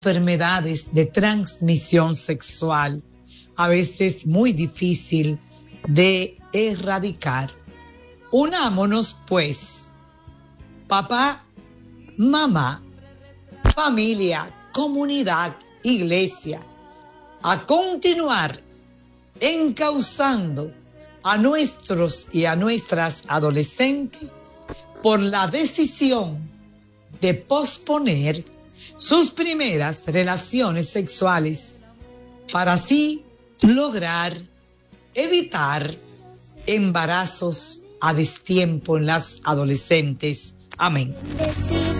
enfermedades de transmisión sexual, a veces muy difícil de erradicar. Unámonos pues, papá, mamá, familia, comunidad, iglesia, a continuar encauzando a nuestros y a nuestras adolescentes por la decisión de posponer sus primeras relaciones sexuales para así lograr evitar embarazos a destiempo en las adolescentes. Amén.